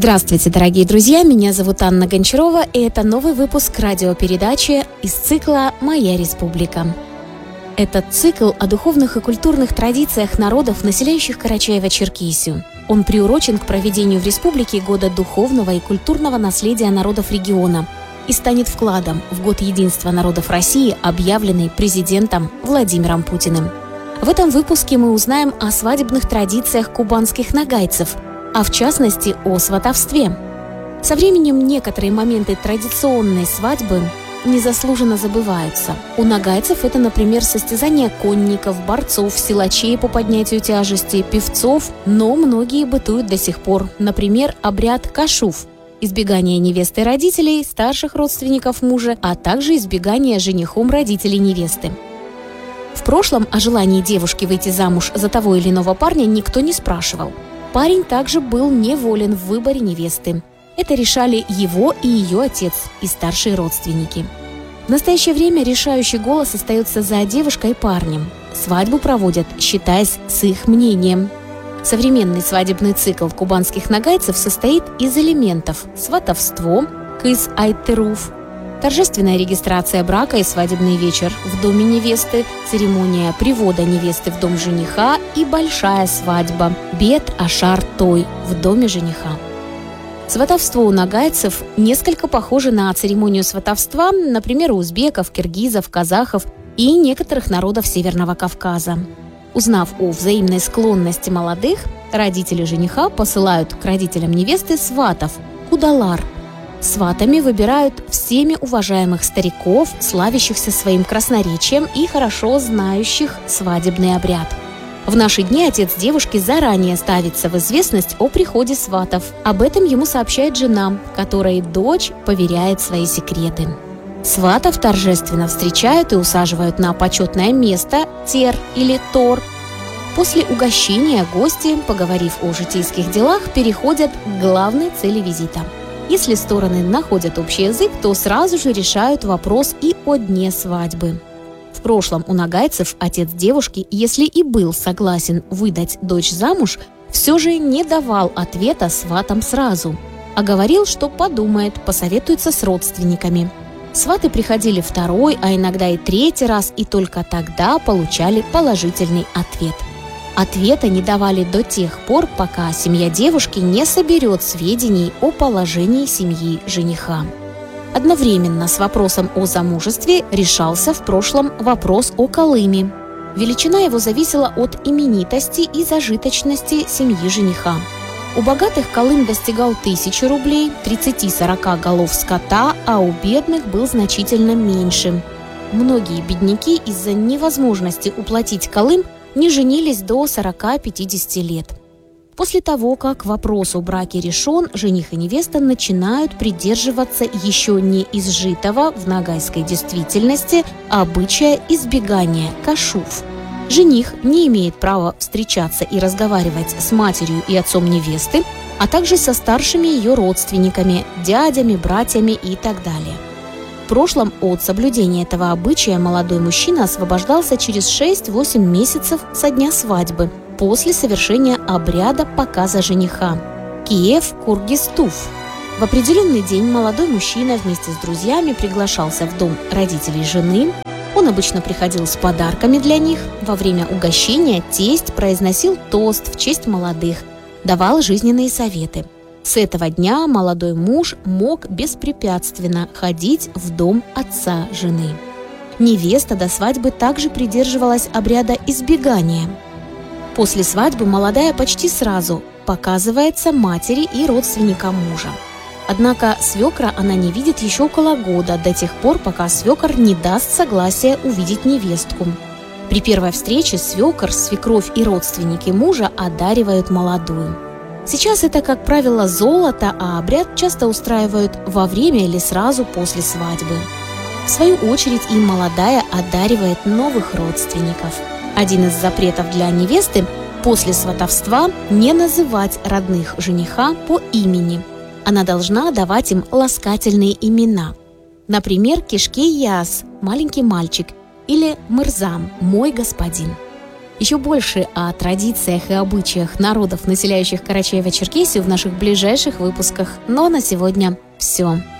Здравствуйте, дорогие друзья! Меня зовут Анна Гончарова, и это новый выпуск радиопередачи из цикла «Моя республика». Этот цикл о духовных и культурных традициях народов, населяющих Карачаево-Черкесию. Он приурочен к проведению в республике Года духовного и культурного наследия народов региона и станет вкладом в Год единства народов России, объявленный президентом Владимиром Путиным. В этом выпуске мы узнаем о свадебных традициях кубанских нагайцев, а в частности о сватовстве. Со временем некоторые моменты традиционной свадьбы незаслуженно забываются. У нагайцев это, например, состязания конников, борцов, силачей по поднятию тяжести, певцов, но многие бытуют до сих пор. Например, обряд кашув – избегание невесты родителей, старших родственников мужа, а также избегание женихом родителей невесты. В прошлом о желании девушки выйти замуж за того или иного парня никто не спрашивал. Парень также был неволен в выборе невесты. Это решали его и ее отец и старшие родственники. В настоящее время решающий голос остается за девушкой и парнем. Свадьбу проводят, считаясь с их мнением. Современный свадебный цикл кубанских нагайцев состоит из элементов: сватовство, кыс айтеруф, торжественная регистрация брака и свадебный вечер в доме невесты, церемония привода невесты в дом жениха и большая свадьба бет ашар той в доме жениха. Сватовство у нагайцев несколько похоже на церемонию сватовства, например, у узбеков, киргизов, казахов и некоторых народов Северного Кавказа. Узнав о взаимной склонности молодых, родители жениха посылают к родителям невесты сватов – кудалар. Сватами выбирают всеми уважаемых стариков, славящихся своим красноречием и хорошо знающих свадебный обряд. В наши дни отец девушки заранее ставится в известность о приходе сватов. Об этом ему сообщает жена, которой дочь поверяет свои секреты. Сватов торжественно встречают и усаживают на почетное место – тер или тор. После угощения гости, поговорив о житейских делах, переходят к главной цели визита. Если стороны находят общий язык, то сразу же решают вопрос и о дне свадьбы. В прошлом у нагайцев отец девушки, если и был согласен выдать дочь замуж, все же не давал ответа сватам сразу, а говорил, что подумает, посоветуется с родственниками. Сваты приходили второй, а иногда и третий раз, и только тогда получали положительный ответ. Ответа не давали до тех пор, пока семья девушки не соберет сведений о положении семьи жениха. Одновременно с вопросом о замужестве решался в прошлом вопрос о колыме. Величина его зависела от именитости и зажиточности семьи жениха. У богатых колым достигал 1000 рублей, 30-40 голов скота, а у бедных был значительно меньше. Многие бедняки из-за невозможности уплатить колым не женились до 40-50 лет. После того, как вопрос о браке решен, жених и невеста начинают придерживаться еще не изжитого в нагайской действительности обычая избегания кашув. Жених не имеет права встречаться и разговаривать с матерью и отцом невесты, а также со старшими ее родственниками, дядями, братьями и так далее. В прошлом от соблюдения этого обычая молодой мужчина освобождался через 6-8 месяцев со дня свадьбы, после совершения обряда показа жениха – Киев Кургистуф. В определенный день молодой мужчина вместе с друзьями приглашался в дом родителей жены. Он обычно приходил с подарками для них. Во время угощения тесть произносил тост в честь молодых, давал жизненные советы. С этого дня молодой муж мог беспрепятственно ходить в дом отца жены. Невеста до свадьбы также придерживалась обряда избегания. После свадьбы молодая почти сразу показывается матери и родственникам мужа. Однако свекра она не видит еще около года, до тех пор, пока свекор не даст согласия увидеть невестку. При первой встрече свекор, свекровь и родственники мужа одаривают молодую. Сейчас это, как правило, золото, а обряд часто устраивают во время или сразу после свадьбы. В свою очередь и молодая одаривает новых родственников. Один из запретов для невесты после сватовства – не называть родных жениха по имени. Она должна давать им ласкательные имена. Например, Кишке Яс – маленький мальчик, или Мырзам – мой господин. Еще больше о традициях и обычаях народов, населяющих Карачаево-Черкесию, в наших ближайших выпусках. Но на сегодня все.